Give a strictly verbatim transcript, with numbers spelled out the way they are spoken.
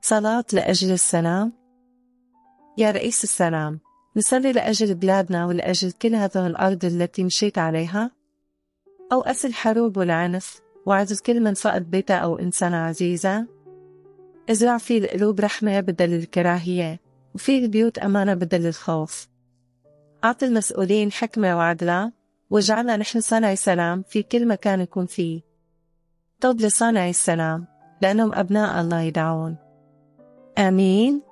صلاة لأجل السلام. يا رئيس السلام، نصلي لأجل بلادنا ولأجل كل هذه الأرض التي مشيت عليها. أوقف الحروب والعنف، وعزز كل من فقد بيته أو إنسانة عزيزة. ازرع في القلوب رحمة بدل الكراهية، وفي البيوت أمانة بدل الخوف. أعطي المسؤولين حكمة وعدلة، واجعلنا نحن صانعي سلام في كل مكان نكون فيه. طوب لصانعي السلام، لأنهم أبناء الله يدعون. آمين.